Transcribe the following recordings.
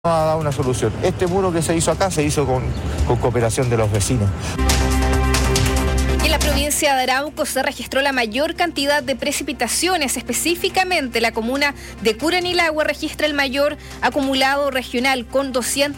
ha dado una solución. Este muro que se hizo acá se hizo con cooperación de los vecinos. En la provincia de Arauco se registró la mayor cantidad de precipitaciones. Específicamente, la comuna de Curanilahue registra el mayor acumulado regional con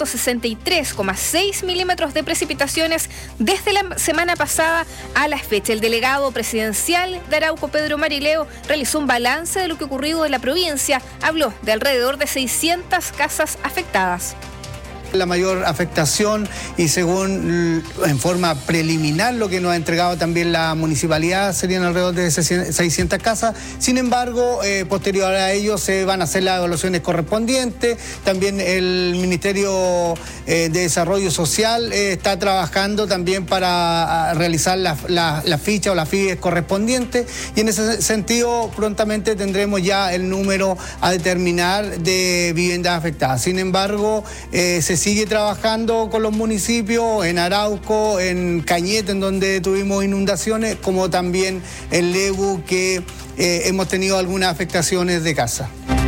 263,6 milímetros de precipitaciones desde la semana pasada a la fecha. El delegado presidencial de Arauco, Pedro Marileo, realizó un balance de lo que ha ocurrido en la provincia. Habló de alrededor de 600 casas afectadas. La mayor afectación y según en forma preliminar lo que nos ha entregado también la municipalidad serían alrededor de 600 casas. Sin embargo, posterior a ello se van a hacer las evaluaciones correspondientes. También el Ministerio de Desarrollo Social está trabajando también para realizar la ficha o las FIES correspondientes, y en ese sentido prontamente tendremos ya el número a determinar de viviendas afectadas. Sin embargo, se sigue trabajando con los municipios, en Arauco, en Cañete, en donde tuvimos inundaciones, como también en Lebu, que hemos tenido algunas afectaciones de casa.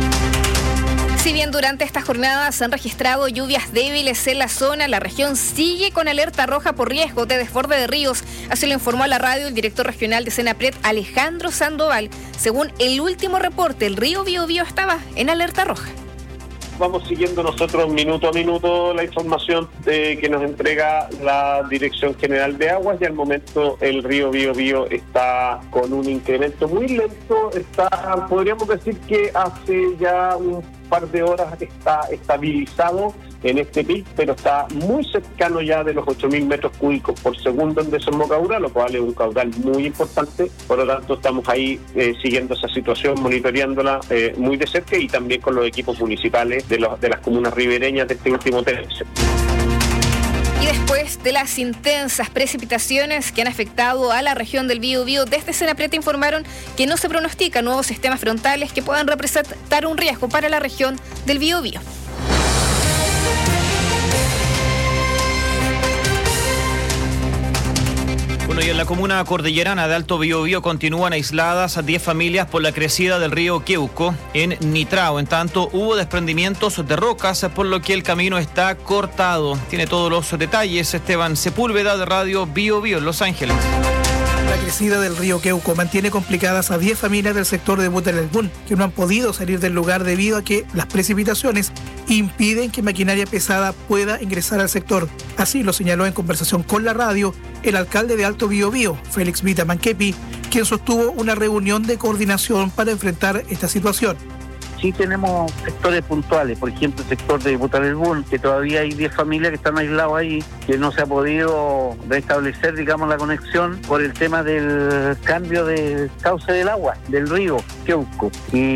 Si bien durante estas jornadas se han registrado lluvias débiles en la zona, la región sigue con alerta roja por riesgo de desborde de ríos. Así lo informó a la radio el director regional de Senapred, Alejandro Sandoval. Según el último reporte, el río Biobío estaba en alerta roja. Vamos siguiendo nosotros minuto a minuto la información que nos entrega la Dirección General de Aguas, y al momento el río Biobío está con un incremento muy lento. Podríamos decir que hace ya un par de horas está estabilizado en este pic, pero está muy cercano ya de los 8.000 metros cúbicos por segundo en desembocadura, lo cual es un caudal muy importante. Por lo tanto, estamos ahí siguiendo esa situación, monitoreándola muy de cerca, y también con los equipos municipales de las comunas ribereñas de este último tercio. Y después de las intensas precipitaciones que han afectado a la región del Biobío, desde Senapred informaron que no se pronostican nuevos sistemas frontales que puedan representar un riesgo para la región del Biobío. Bueno, y en la comuna cordillerana de Alto Biobío continúan aisladas 10 familias por la crecida del río Queuco en Nitrao. En tanto, hubo desprendimientos de rocas, por lo que el camino está cortado. Tiene todos los detalles Esteban Sepúlveda, de Radio Biobío en Los Ángeles. La crecida del río Queuco mantiene complicadas a 10 familias del sector de Butalelbún, que no han podido salir del lugar debido a que las precipitaciones impiden que maquinaria pesada pueda ingresar al sector. Así lo señaló en conversación con la radio el alcalde de Alto Biobío, Félix Vitaman Kepi, quien sostuvo una reunión de coordinación para enfrentar esta situación. Sí tenemos sectores puntuales, por ejemplo el sector de Butalelbún, que todavía hay 10 familias que están aisladas ahí, que no se ha podido restablecer, digamos, la conexión por el tema del cambio del cauce del agua, del río Queuco.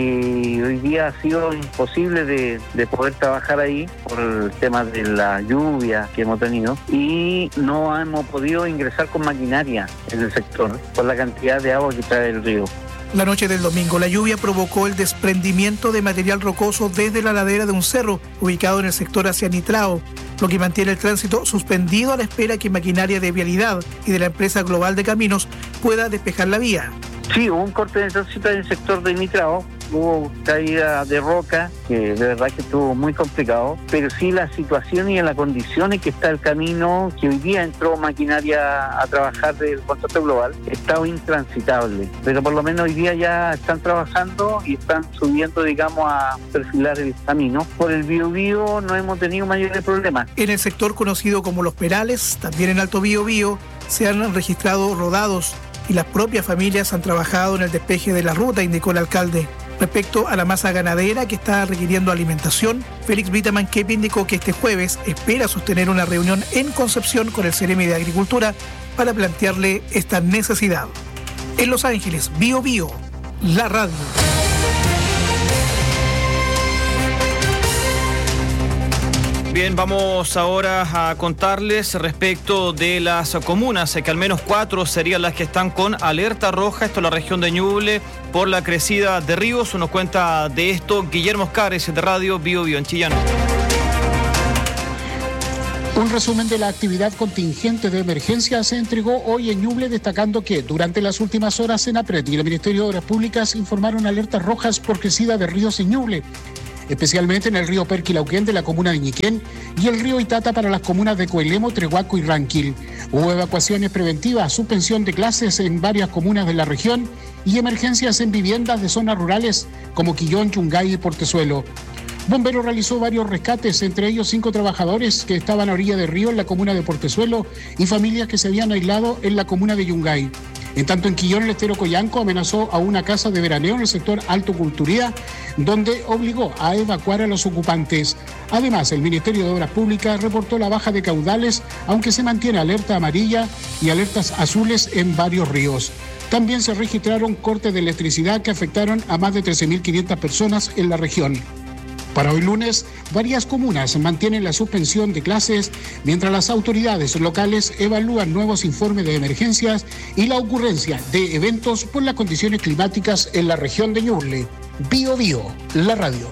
Y hoy día ha sido imposible de poder trabajar ahí por el tema de la lluvia que hemos tenido, y no hemos podido ingresar con maquinaria en el sector por la cantidad de agua que trae el río. La noche del domingo, la lluvia provocó el desprendimiento de material rocoso desde la ladera de un cerro ubicado en el sector hacia Nitrao, lo que mantiene el tránsito suspendido a la espera que maquinaria de vialidad y de la empresa global de caminos pueda despejar la vía. Sí, hubo un corte de tránsito en el sector de Nitrao, hubo caída de roca, que de verdad que estuvo muy complicado, pero sí la situación y en las condiciones que está el camino, que hoy día entró maquinaria a trabajar del contrato global, estaba intransitable, pero por lo menos hoy día ya están trabajando y están subiendo, digamos, a perfilar el camino. Por el Biobío no hemos tenido mayores problemas. En el sector conocido como Los Perales, también en Alto Biobío, se han registrado rodados y las propias familias han trabajado en el despeje de la ruta, indicó el alcalde. Respecto a la masa ganadera que está requiriendo alimentación, Félix Vitaman Kepi indicó que este jueves espera sostener una reunión en Concepción con el Ceremi de Agricultura para plantearle esta necesidad. En Los Ángeles, Biobío, la radio. Bien, vamos ahora a contarles respecto de las comunas, que al menos 4 serían las que están con alerta roja. Esto es la región de Ñuble por la crecida de ríos. Nos cuenta de esto Guillermo Oscares, de Radio Biobío en Chillán. Un resumen de la actividad contingente de emergencia se entregó hoy en Ñuble, destacando que durante las últimas horas Senapred y el Ministerio de Obras Públicas informaron alertas rojas por crecida de ríos en Ñuble. especialmente en el río Perquilauquén de la comuna de Ñiquén y el río Itata para las comunas de Coelemo, Trehuaco y Ranquil. Hubo evacuaciones preventivas, suspensión de clases en varias comunas de la región y emergencias en viviendas de zonas rurales como Quillón, Yungay y Portezuelo. Bomberos realizó varios rescates, entre ellos 5 trabajadores que estaban a orilla del río en la comuna de Portezuelo y familias que se habían aislado en la comuna de Yungay. En tanto, en Quillón, el estero Coyanco amenazó a una casa de veraneo en el sector Alto Culturía, donde obligó a evacuar a los ocupantes. Además, el Ministerio de Obras Públicas reportó la baja de caudales, aunque se mantiene alerta amarilla y alertas azules en varios ríos. También se registraron cortes de electricidad que afectaron a más de 13.500 personas en la región. Para hoy lunes, varias comunas mantienen la suspensión de clases mientras las autoridades locales evalúan nuevos informes de emergencias y la ocurrencia de eventos por las condiciones climáticas en la región de Ñuble. Bio Bio, la radio.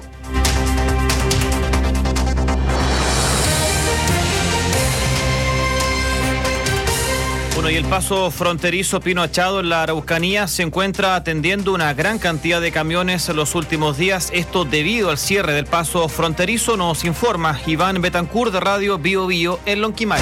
Bueno, y el paso fronterizo Pino Achado en la Araucanía se encuentra atendiendo una gran cantidad de camiones en los últimos días. Esto debido al cierre del paso fronterizo, nos informa Iván Betancourt de Radio Bio Bio en Lonquimay.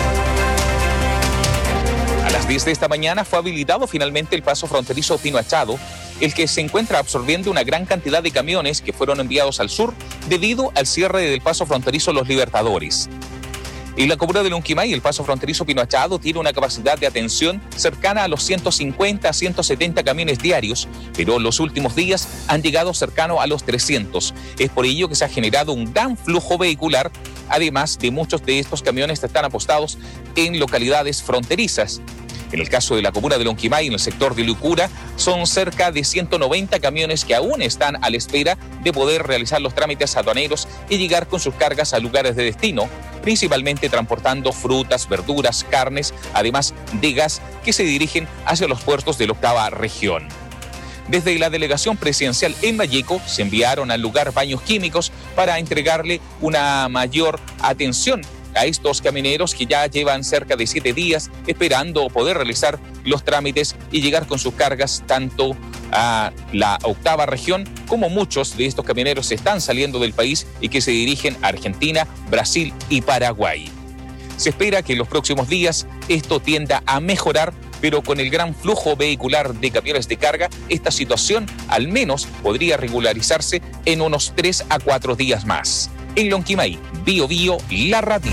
A las 10 de esta mañana fue habilitado finalmente el paso fronterizo Pino Achado, el que se encuentra absorbiendo una gran cantidad de camiones que fueron enviados al sur debido al cierre del paso fronterizo Los Libertadores. En la comuna de Lonquimay, el paso fronterizo Pino Achado tiene una capacidad de atención cercana a los 150 a 170 camiones diarios, pero en los últimos días han llegado cercano a los 300. Es por ello que se ha generado un gran flujo vehicular, además de muchos de estos camiones que están apostados en localidades fronterizas. En el caso de la comuna de Lonquimay, en el sector de Lucura, son cerca de 190 camiones que aún están a la espera de poder realizar los trámites aduaneros y llegar con sus cargas a lugares de destino, principalmente transportando frutas, verduras, carnes, además de gas que se dirigen hacia los puertos de la octava región. Desde la delegación presidencial en Valleco se enviaron al lugar baños químicos para entregarle una mayor atención a estos camioneros que ya llevan cerca de 7 días esperando poder realizar los trámites y llegar con sus cargas tanto a la octava región como muchos de estos camioneros están saliendo del país y que se dirigen a Argentina, Brasil y Paraguay. Se espera que en los próximos días esto tienda a mejorar, pero con el gran flujo vehicular de camiones de carga, esta situación al menos podría regularizarse en unos 3 a 4 días más. En Lonquimay, Bio Bio, la radio.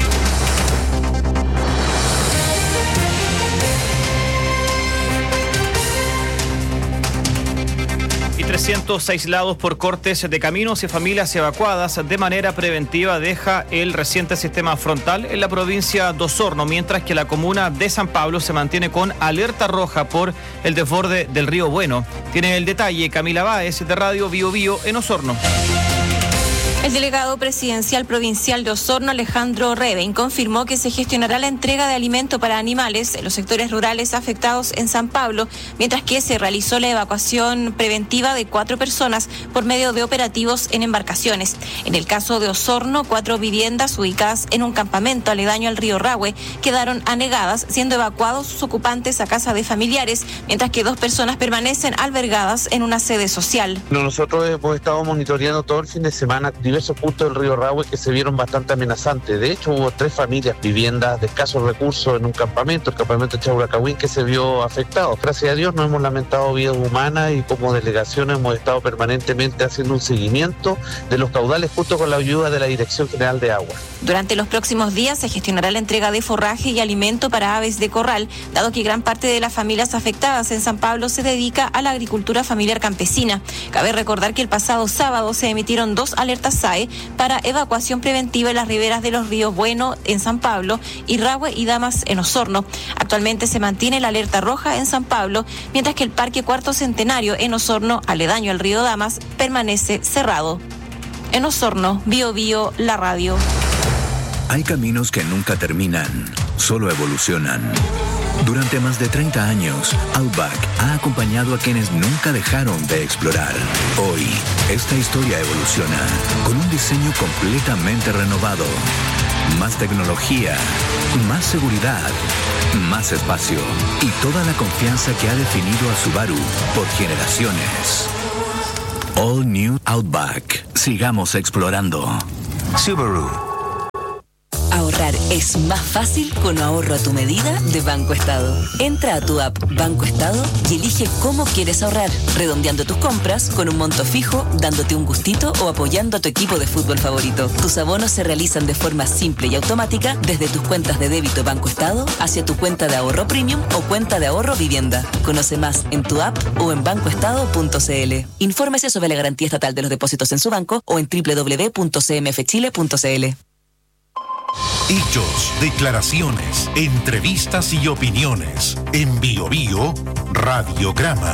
Y 300 aislados por cortes de caminos y familias evacuadas de manera preventiva deja el reciente sistema frontal en la provincia de Osorno, mientras que la comuna de San Pablo se mantiene con alerta roja por el desborde del río Bueno. Tiene el detalle Camila Báez de Radio Bio Bio en Osorno. El delegado presidencial provincial de Osorno, Alejandro Reven, confirmó que se gestionará la entrega de alimento para animales en los sectores rurales afectados en San Pablo, mientras que se realizó la evacuación preventiva de 4 personas por medio de operativos en embarcaciones. En el caso de Osorno, 4 viviendas ubicadas en un campamento aledaño al río Rahue quedaron anegadas, siendo evacuados sus ocupantes a casa de familiares, mientras que 2 personas permanecen albergadas en una sede social. Nosotros hemos estado monitoreando todo el fin de semana diversos puntos del río Rahue que se vieron bastante amenazantes. De hecho, hubo 3 familias, viviendas de escasos recursos en un campamento, el campamento de Chauracahuín, que se vio afectado. Gracias a Dios no hemos lamentado vidas humanas y como delegación hemos estado permanentemente haciendo un seguimiento de los caudales junto con la ayuda de la Dirección General de Agua. Durante los próximos días se gestionará la entrega de forraje y alimento para aves de corral, dado que gran parte de las familias afectadas en San Pablo se dedica a la agricultura familiar campesina. Cabe recordar que el pasado sábado se emitieron 2 alertas SAE para evacuación preventiva en las riberas de los ríos Bueno en San Pablo y Rahue y Damas en Osorno. Actualmente se mantiene la alerta roja en San Pablo, mientras que el Parque Cuarto Centenario en Osorno, aledaño al río Damas, permanece cerrado. En Osorno, Bio Bio, la radio. Hay caminos que nunca terminan, solo evolucionan. Durante más de 30 años, Outback ha acompañado a quienes nunca dejaron de explorar. Hoy, esta historia evoluciona con un diseño completamente renovado. Más tecnología, más seguridad, más espacio y toda la confianza que ha definido a Subaru por generaciones. All New Outback. Sigamos explorando. Subaru. Ahorrar es más fácil con ahorro a tu medida de Banco Estado. Entra a tu app Banco Estado y elige cómo quieres ahorrar, redondeando tus compras con un monto fijo, dándote un gustito o apoyando a tu equipo de fútbol favorito. Tus abonos se realizan de forma simple y automática desde tus cuentas de débito Banco Estado hacia tu cuenta de ahorro premium o cuenta de ahorro vivienda. Conoce más en tu app o en bancoestado.cl. Infórmese sobre la garantía estatal de los depósitos en su banco o en www.cmfchile.cl. Hechos, declaraciones, entrevistas y opiniones. En Bio Bio, Radiograma.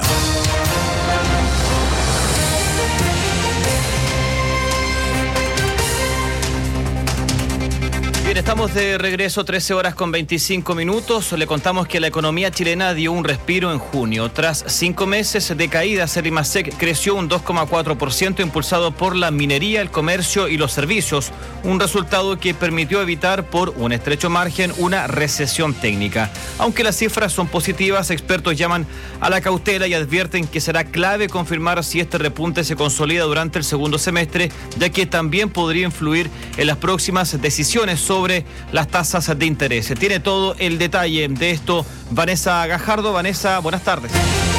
Bien, estamos de regreso, 13 horas con 25 minutos. Le contamos que la economía chilena dio un respiro en junio. Tras 5 meses de caídas, el IMASEC creció un 2,4%, impulsado por la minería, el comercio y los servicios. Un resultado que permitió evitar, por un estrecho margen, una recesión técnica. Aunque las cifras son positivas, expertos llaman a la cautela y advierten que será clave confirmar si este repunte se consolida durante el segundo semestre, ya que también podría influir en las próximas decisiones sobre las tasas de interés. Tiene todo el detalle de esto Vanessa Gajardo. Vanessa, buenas tardes.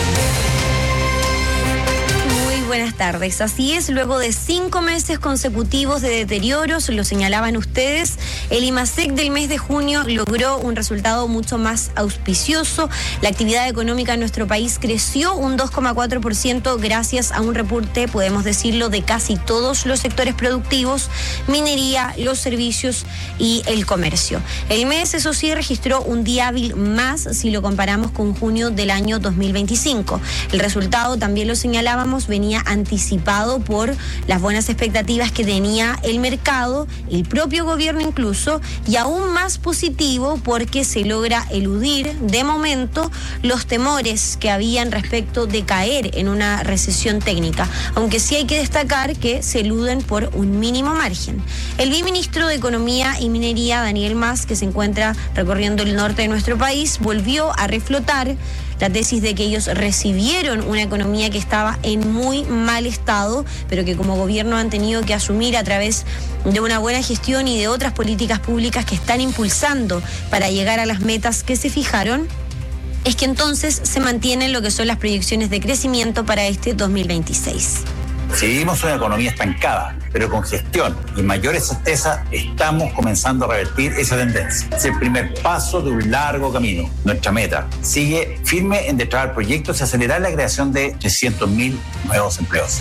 Buenas tardes. Así es, luego de 5 meses consecutivos de deterioros, lo señalaban ustedes, el IMASEC del mes de junio logró un resultado mucho más auspicioso. La actividad económica en nuestro país creció un 2,4% gracias a un repunte, podemos decirlo, de casi todos los sectores productivos: minería, los servicios y el comercio. El mes, eso sí, registró un día hábil más si lo comparamos con junio del año 2025. El resultado, también lo señalábamos, venía anticipado por las buenas expectativas que tenía el mercado, el propio gobierno incluso, y aún más positivo porque se logra eludir de momento los temores que habían respecto de caer en una recesión técnica, aunque sí hay que destacar que se eluden por un mínimo margen. El viceministro de Economía y Minería, Daniel Mas, que se encuentra recorriendo el norte de nuestro país, volvió a reflotar la tesis de que ellos recibieron una economía que estaba en muy mal estado, pero que como gobierno han tenido que asumir a través de una buena gestión y de otras políticas públicas que están impulsando para llegar a las metas que se fijaron. Es que entonces se mantienen lo que son las proyecciones de crecimiento para este 2026. Si vivimos una economía estancada, pero con gestión y mayores certezas, estamos comenzando a revertir esa tendencia. Es el primer paso de un largo camino. Nuestra meta sigue firme en destrabar proyectos y acelerar la creación de 300.000 nuevos empleos.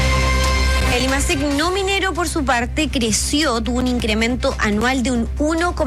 El IMASEC no minero, por su parte, creció, tuvo un incremento anual de un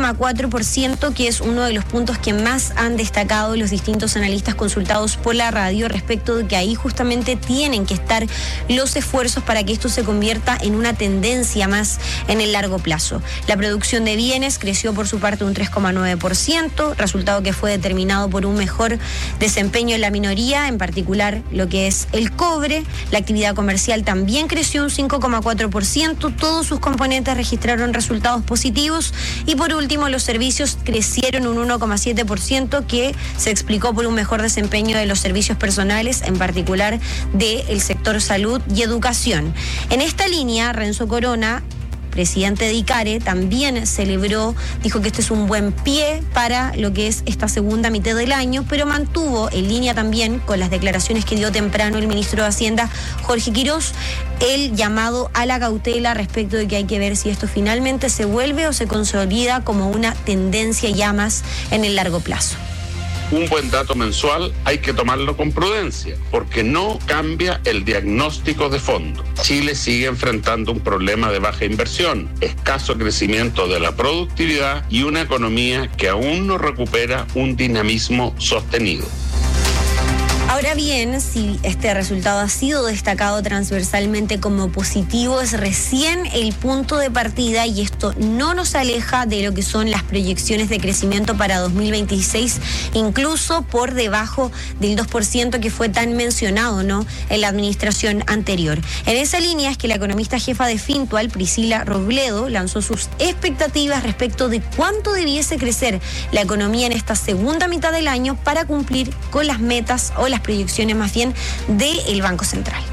1,4%, que es uno de los puntos que más han destacado los distintos analistas consultados por la radio, respecto de que ahí justamente tienen que estar los esfuerzos para que esto se convierta en una tendencia más en el largo plazo. La producción de bienes creció por su parte un 3,9%, resultado que fue determinado por un mejor desempeño en la minoría, en particular lo que es el cobre. La actividad comercial también creció un 5,4%, todos sus componentes registraron resultados positivos, y por último los servicios crecieron un 1,7%, que se explicó por un mejor desempeño de los servicios personales, en particular del sector salud y educación. En esta línea, Renzo Corona, presidente de ICARE, también celebró, dijo que este es un buen pie para lo que es esta segunda mitad del año, pero mantuvo en línea también con las declaraciones que dio temprano el ministro de Hacienda, Jorge Quirós, el llamado a la cautela respecto de que hay que ver si esto finalmente se vuelve o se consolida como una tendencia ya más en el largo plazo. Un buen dato mensual hay que tomarlo con prudencia, porque no cambia el diagnóstico de fondo. Chile sigue enfrentando un problema de baja inversión, escaso crecimiento de la productividad y una economía que aún no recupera un dinamismo sostenido. Ahora bien, si este resultado ha sido destacado transversalmente como positivo, es recién el punto de partida, y esto no nos aleja de lo que son las proyecciones de crecimiento para 2026, incluso por debajo del 2% que fue tan mencionado, ¿no?, en la administración anterior. En esa línea es que la economista jefa de Fintual, Priscila Robledo, lanzó sus expectativas respecto de cuánto debiese crecer la economía en esta segunda mitad del año para cumplir con las metas o las proyecciones más bien del Banco Central.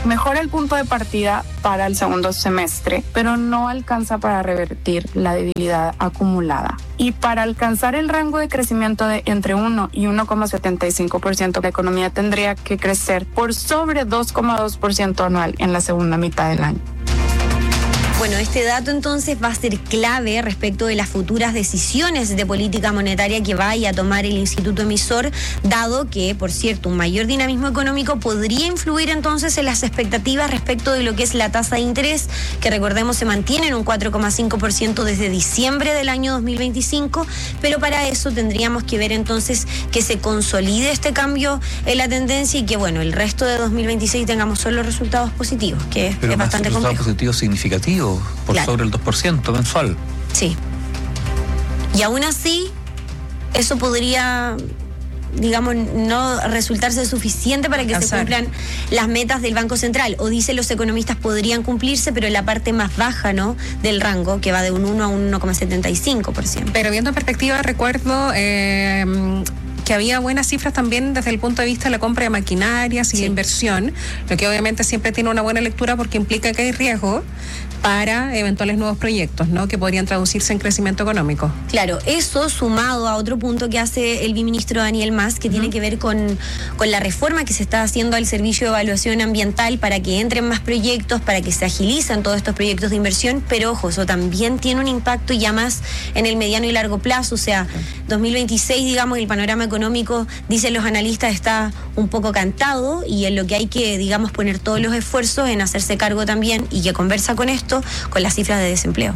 mejora el punto de partida para el segundo semestre, pero no alcanza para revertir la debilidad acumulada. Y para alcanzar el rango de crecimiento de entre 1 y 1,75%, la economía tendría que crecer por sobre 2,2% anual en la segunda mitad del año. Bueno, este dato entonces va a ser clave respecto de las futuras decisiones de política monetaria que vaya a tomar el instituto emisor, dado que, por cierto, un mayor dinamismo económico podría influir entonces en las expectativas respecto de lo que es la tasa de interés, que recordemos se mantiene en un 4,5% desde diciembre del año 2025, pero para eso tendríamos que ver entonces que se consolide este cambio en la tendencia y que, bueno, el resto de 2026 tengamos solo resultados positivos, que es bastante complejo. Resultados positivos significativos. Por claro. Sobre el 2% mensual. Sí. Y aún así, eso podría, digamos, no resultarse suficiente para que se cumplan las metas del Banco Central. O dicen los economistas podrían cumplirse, pero en la parte más baja, ¿no?, del rango, que va de un 1 a un 1,75%. Pero viendo en perspectiva, recuerdo que había buenas cifras también desde el punto de vista de la compra de maquinarias y de inversión, lo que obviamente siempre tiene una buena lectura porque implica que hay riesgo para eventuales nuevos proyectos, ¿no?, que podrían traducirse en crecimiento económico. Claro, eso sumado a otro punto que hace el biministro Daniel Mas, que tiene que ver con la reforma que se está haciendo al servicio de evaluación ambiental para que entren más proyectos, para que se agilizan todos estos proyectos de inversión, pero ojo, eso también tiene un impacto ya más en el mediano y largo plazo, o sea, 2026, digamos, el panorama económico, dicen los analistas, está un poco cantado y en lo que hay que, digamos, poner todos los esfuerzos en hacerse cargo también y que conversa con esto, con las cifras de desempleo.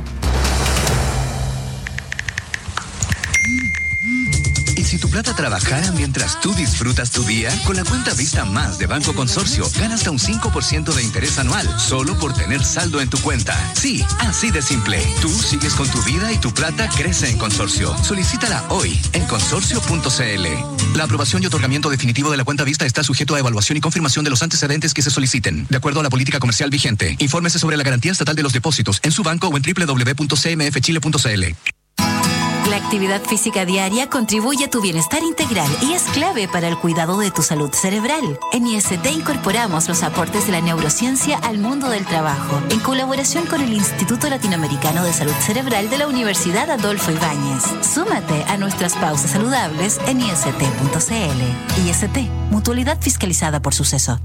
Si tu plata trabajara mientras tú disfrutas tu día, con la cuenta Vista Más de Banco Consorcio, gana hasta un 5% de interés anual, solo por tener saldo en tu cuenta. Sí, así de simple. Tú sigues con tu vida y tu plata crece en Consorcio. Solicítala hoy en consorcio.cl. La aprobación y otorgamiento definitivo de la cuenta Vista está sujeto a evaluación y confirmación de los antecedentes que se soliciten, de acuerdo a la política comercial vigente. Infórmese sobre la garantía estatal de los depósitos en su banco o en www.cmfchile.cl. La actividad física diaria contribuye a tu bienestar integral y es clave para el cuidado de tu salud cerebral. En IST incorporamos los aportes de la neurociencia al mundo del trabajo, en colaboración con el Instituto Latinoamericano de Salud Cerebral de la Universidad Adolfo Ibáñez. Súmate a nuestras pausas saludables en ist.cl. IST, mutualidad fiscalizada por Suceso.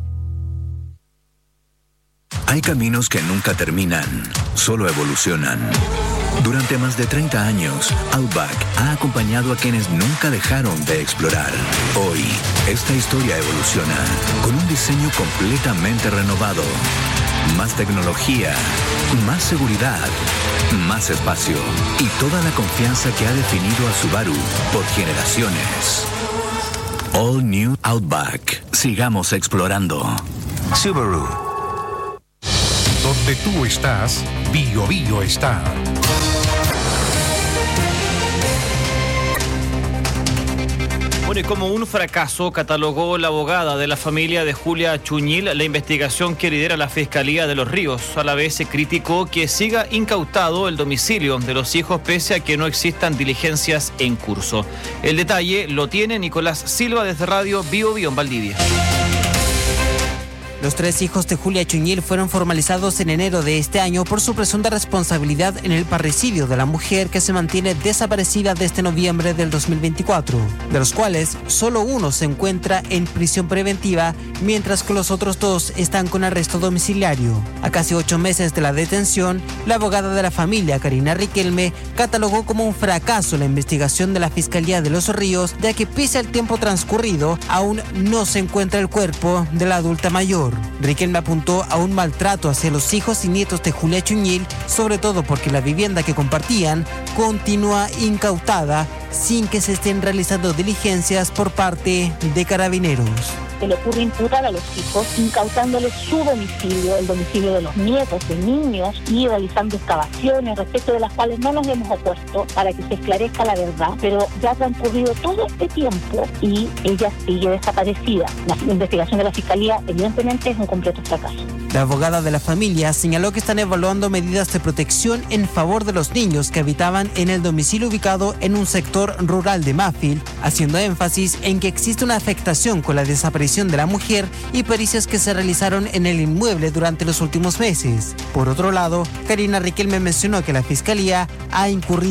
Hay caminos que nunca terminan, solo evolucionan. Durante más de 30 años, Outback ha acompañado a quienes nunca dejaron de explorar. Hoy, esta historia evoluciona con un diseño completamente renovado. Más tecnología, más seguridad, más espacio y toda la confianza que ha definido a Subaru por generaciones. All New Outback. Sigamos explorando. Subaru. Donde tú estás, Bio Bio está. Bueno, y como un fracaso catalogó la abogada de la familia de Julia Chuñil la investigación que lidera la Fiscalía de Los Ríos. A la vez se criticó que siga incautado el domicilio de los hijos pese a que no existan diligencias en curso. El detalle lo tiene Nicolás Silva desde Radio Bio Bio en Valdivia. Los 3 hijos de Julia Chuñil fueron formalizados en enero de este año por su presunta responsabilidad en el parricidio de la mujer que se mantiene desaparecida desde noviembre del 2024, de los cuales solo uno se encuentra en prisión preventiva, mientras que los otros 2 están con arresto domiciliario. A casi 8 meses de la detención, la abogada de la familia, Karina Riquelme, catalogó como un fracaso la investigación de la Fiscalía de Los Ríos, ya que pese al tiempo transcurrido, aún no se encuentra el cuerpo de la adulta mayor. Riquelme apuntó a un maltrato hacia los hijos y nietos de Julia Chuñil, sobre todo porque la vivienda que compartían continúa incautada sin que se estén realizando diligencias por parte de Carabineros. Se le ocurre imputar a los hijos incautándoles su domicilio, el domicilio de los nietos, de niños, y realizando excavaciones respecto de las cuales no nos hemos opuesto para que se esclarezca la verdad, pero ya ha transcurrido todo este tiempo y ella sigue desaparecida. La investigación de la Fiscalía evidentemente es un completo fracaso. La abogada de la familia señaló que están evaluando medidas de protección en favor de los niños que habitaban en el domicilio ubicado en un sector rural de Mafil, haciendo énfasis en que existe una afectación con la desaparición de la mujer y pericias que se realizaron en el inmueble durante los últimos meses. Por otro lado, Karina Riquelme mencionó que la Fiscalía ha incurrido